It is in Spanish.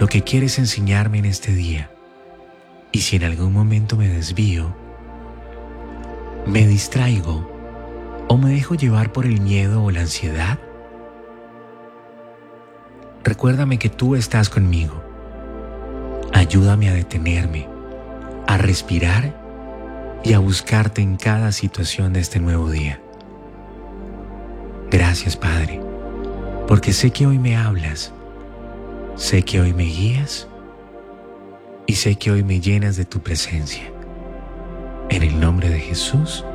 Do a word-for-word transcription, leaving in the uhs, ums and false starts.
lo que quieres enseñarme en este día. Y si en algún momento me desvío, me distraigo o me dejo llevar por el miedo o la ansiedad, recuérdame que tú estás conmigo. Ayúdame a detenerme, a respirar y a buscarte en cada situación de este nuevo día. Gracias, Padre, porque sé que hoy me hablas, sé que hoy me guías y sé que hoy me llenas de tu presencia. En el nombre de Jesús.